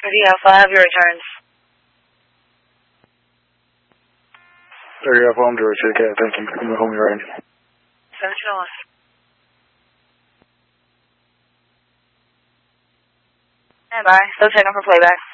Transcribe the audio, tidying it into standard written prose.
Ready Alpha, I have your returns. 30 Alpha, I'm George. Okay, thank you. I'm home right now. 1701. Stand by. Still checking for playback.